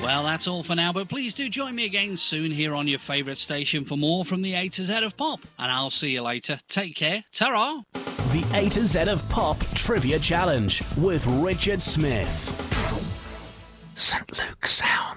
Well, that's all for now, but please do join me again soon here on your favourite station for more from the A to Z of Pop. And I'll see you later. Take care. Ta-ra! The A to Z of Pop Trivia Challenge with Richard Smith. St. Luke's Sound.